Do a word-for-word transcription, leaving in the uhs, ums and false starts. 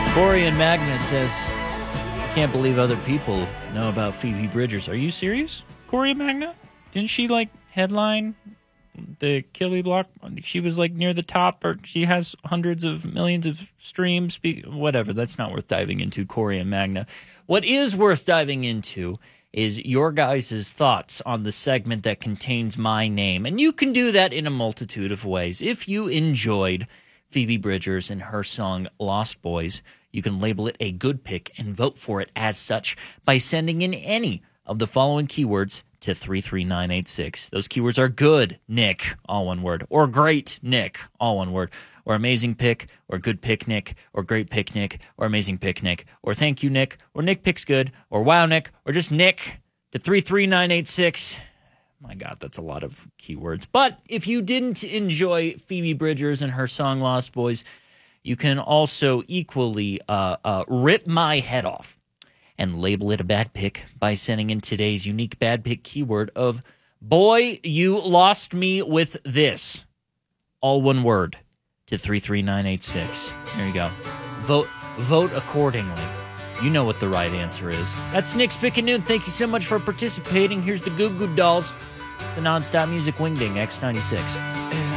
Corey and Magnus says, can't believe other people know about Phoebe Bridgers. Are you serious, Corey and Magna? Didn't she, like, headline the Kilby Block? She was, like, near the top, or she has hundreds of millions of streams. Whatever, that's not worth diving into, Corey and Magna. What is worth diving into is your guys' thoughts on the segment that contains my name. And you can do that in a multitude of ways. If you enjoyed Phoebe Bridgers and her song Lost Boys, you can label it a good pick and vote for it as such by sending in any of the following keywords to three three nine eight six. Those keywords are good, Nick, all one word, or great, Nick, all one word, or amazing pick, or good pick, Nick, or great pick, Nick, or amazing pick, Nick, or thank you, Nick, or Nick picks good, or wow, Nick, or just Nick to three three nine eight six. My God, that's a lot of keywords. But if you didn't enjoy Phoebe Bridgers and her song Lost Boys, you can also equally uh, uh, rip my head off and label it a bad pick by sending in today's unique bad pick keyword of, boy, you lost me with this. All one word to three three nine eight six. There you go. Vote, vote accordingly. You know what the right answer is. That's Nick's Pick at Noon. Thank you so much for participating. Here's the Goo Goo Dolls, the Nonstop Music Wingding X ninety-six.